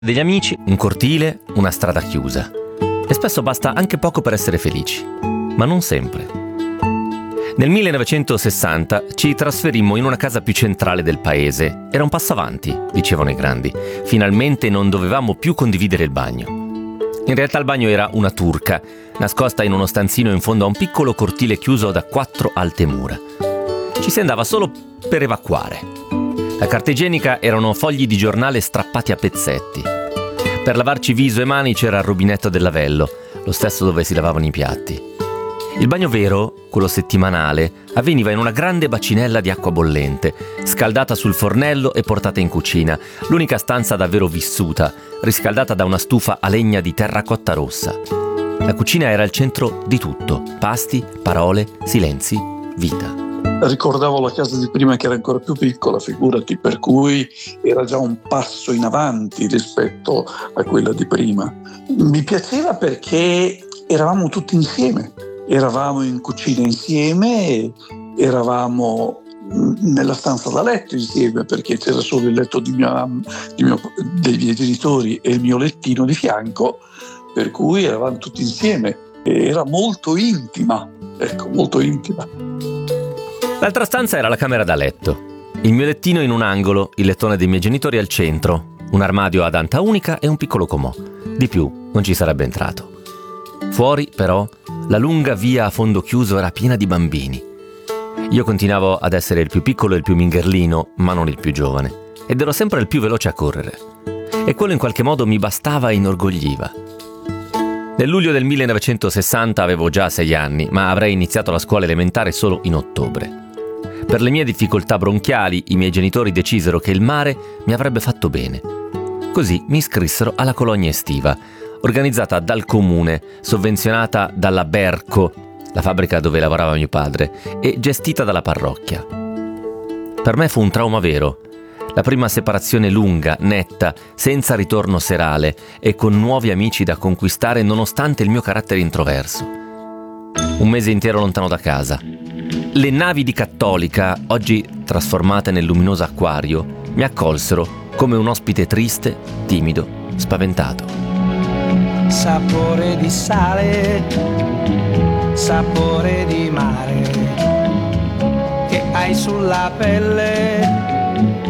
Degli amici, un cortile, una strada chiusa. E spesso basta anche poco per essere felici, ma non sempre. Nel 1960 ci trasferimmo in una casa più centrale del paese. Era un passo avanti, dicevano i grandi. Finalmente non dovevamo più condividere il bagno. In realtà il bagno era una turca, nascosta in uno stanzino in fondo a un piccolo cortile chiuso da 4 alte mura. Ci si andava solo per evacuare. La carta igienica erano fogli di giornale strappati a pezzetti. Per lavarci viso e mani c'era il rubinetto del lavello, lo stesso dove si lavavano i piatti. Il bagno vero, quello settimanale, avveniva in una grande bacinella di acqua bollente, scaldata sul fornello e portata in cucina, l'unica stanza davvero vissuta, riscaldata da una stufa a legna di terracotta rossa. La cucina era il centro di tutto: pasti, parole, silenzi, vita. Ricordavo la casa di prima che era ancora più piccola, figurati, per cui era già un passo in avanti rispetto a quella di prima. Mi piaceva perché eravamo tutti insieme, eravamo in cucina insieme, eravamo nella stanza da letto insieme, perché c'era solo il letto dei miei genitori e il mio lettino di fianco, per cui eravamo tutti insieme. Era molto intima, molto intima. L'altra stanza era la camera da letto. Il mio lettino in un angolo, il lettone dei miei genitori al centro, un armadio ad anta unica e un piccolo comò. Di più non ci sarebbe entrato. Fuori, però, la lunga via a fondo chiuso era piena di bambini. Io continuavo ad essere il più piccolo e il più mingherlino, ma non il più giovane. Ed ero sempre il più veloce a correre. E quello in qualche modo mi bastava e inorgogliva. Nel luglio del 1960 avevo già 6 anni, ma avrei iniziato la scuola elementare solo in ottobre. Per le mie difficoltà bronchiali, i miei genitori decisero che il mare mi avrebbe fatto bene. Così mi iscrissero alla colonia estiva, organizzata dal comune, sovvenzionata dalla Berco, la fabbrica dove lavorava mio padre, e gestita dalla parrocchia. Per me fu un trauma vero. La prima separazione lunga, netta, senza ritorno serale e con nuovi amici da conquistare nonostante il mio carattere introverso. Un mese intero lontano da casa. Le navi di Cattolica, oggi trasformate nel luminoso acquario, mi accolsero come un ospite triste, timido, spaventato. Sapore di sale, sapore di mare, che hai sulla pelle